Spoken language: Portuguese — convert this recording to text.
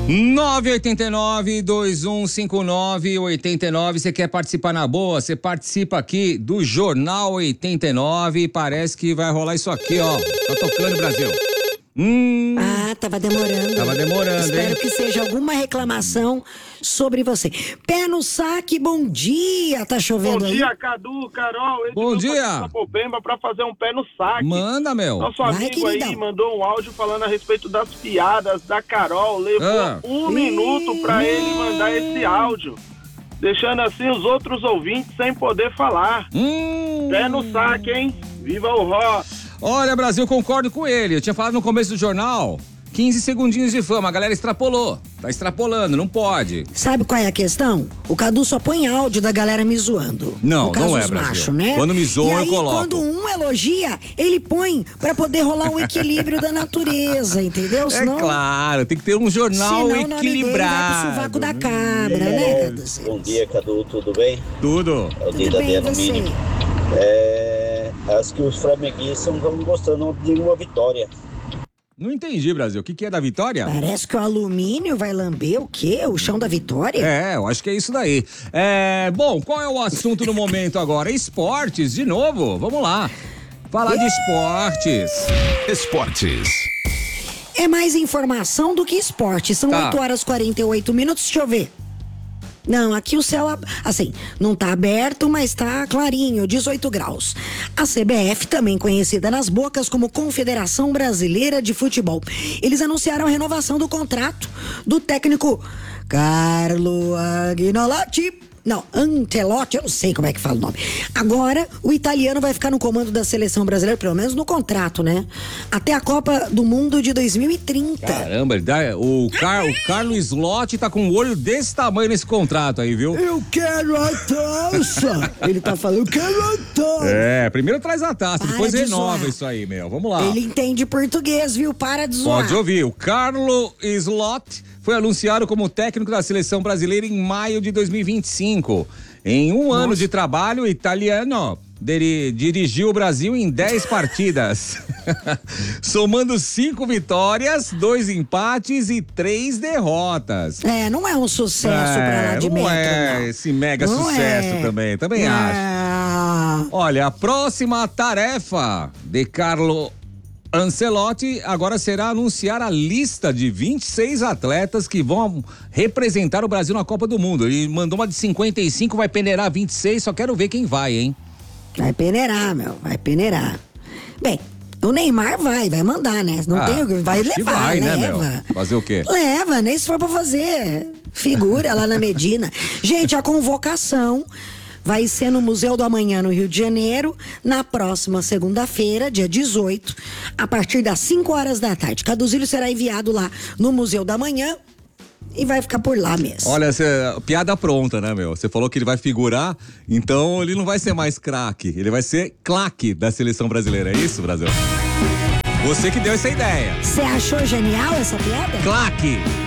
989-2159-89. Você quer participar na boa? Você participa aqui do Jornal 89 e parece que vai rolar isso aqui, ó. Tá tocando, Brasil. Tava demorando. Tava demorando, Espero hein? que seja alguma reclamação sobre você. Pé no saque, bom dia. Tá chovendo aí? Bom dia, Cadu, Carol. Bom dia. Pra fazer um pé no saque. Manda, meu. Nosso Vai, amigo queridão. aí mandou um áudio falando a respeito das piadas da Carol. Levou um minuto pra ele mandar esse áudio, deixando assim os outros ouvintes sem poder falar. Pé no saque, hein? Viva o rock! Olha, Brasil, concordo com ele. Eu tinha falado no começo do jornal, 15 segundinhos de fama. A galera extrapolou. Tá extrapolando, não pode. Sabe qual é a questão? O Cadu só põe áudio da galera me zoando. Não, no caso, não é, os Brasil. machos, né? Quando me zoam, e aí, eu coloco. Quando um elogia, ele põe pra poder rolar um equilíbrio da natureza, entendeu? É claro, tem que ter um jornal senão o nome dele vai pro equilibrado. sovaco da cabra, né, Cadu? Bom dia, Cadu, tudo bem? Tudo. É o dia Tudo da bem, e alumínio. você? Acho que os flamenguistas não estão gostando de uma vitória. Não entendi, Brasil. O que é da vitória? Parece que o alumínio vai lamber o quê? O chão da vitória? É, eu acho que é isso daí. Bom, qual é o assunto no momento agora? Esportes, de novo. Vamos lá. Falar de esportes. Esportes. É mais informação do que esporte. São Tá. 8h48. Deixa eu ver. Não, aqui o céu, assim, não tá aberto, mas tá clarinho, 18 graus. A CBF, também conhecida nas bocas como Confederação Brasileira de Futebol, eles anunciaram a renovação do contrato do técnico Carlo Ancelotti. Não, Ancelotti, eu não sei como é que fala o nome. Agora, o italiano vai ficar no comando da seleção brasileira, pelo menos no contrato, né? Até a Copa do Mundo de 2030. Caramba, o Carlos Slot tá com um olho desse tamanho nesse contrato aí, viu? Eu quero a taça! Ele tá falando, eu quero a taça! Primeiro traz a taça, Para depois de renova zoar. isso aí, meu. Vamos lá. Ele entende português, viu? Para de zoar. Pode ouvir. O Carlo Slot foi anunciado como técnico da seleção brasileira em maio de 2025. Em um ano de trabalho, o italiano dirigiu o Brasil em 10 partidas, somando 5 vitórias, 2 empates e 3 derrotas. Não é um sucesso pra lá de não metro, é não. esse mega Não sucesso é. também acho. Olha, a próxima tarefa de Carlo Ancelotti agora será anunciar a lista de 26 atletas que vão representar o Brasil na Copa do Mundo. Ele mandou uma de 55, vai peneirar 26, só quero ver quem vai, hein? Vai peneirar, meu, vai peneirar. Bem, o Neymar vai mandar, né? Não tem, vai acho que levar, vai, né, leva. meu? Fazer o quê? Leva, nem se for pra fazer figura lá na Medina. Gente, a convocação vai ser no Museu do Amanhã, no Rio de Janeiro, na próxima segunda-feira, dia 18, a partir das 5 horas da tarde. Caduzílio será enviado lá no Museu do Amanhã e vai ficar por lá mesmo. Olha, piada pronta, né, meu? Você falou que ele vai figurar, então ele não vai ser mais craque, ele vai ser claque da seleção brasileira, é isso, Brasil? Você que deu essa ideia. Você achou genial essa piada? Claque!